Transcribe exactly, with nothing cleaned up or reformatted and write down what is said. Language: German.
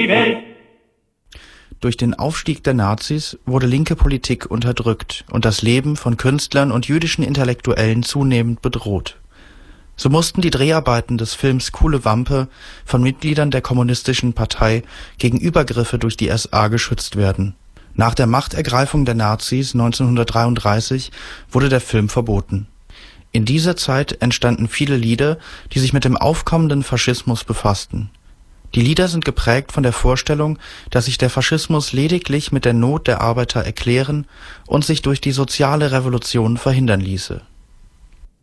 Welt. Durch den Aufstieg der Nazis wurde linke Politik unterdrückt und das Leben von Künstlern und jüdischen Intellektuellen zunehmend bedroht. So mussten die Dreharbeiten des Films Kuhle Wampe von Mitgliedern der Kommunistischen Partei gegen Übergriffe durch die S A geschützt werden. Nach der Machtergreifung der Nazis neunzehnhundertdreiunddreißig wurde der Film verboten. In dieser Zeit entstanden viele Lieder, die sich mit dem aufkommenden Faschismus befassten. Die Lieder sind geprägt von der Vorstellung, dass sich der Faschismus lediglich mit der Not der Arbeiter erklären und sich durch die soziale Revolution verhindern ließe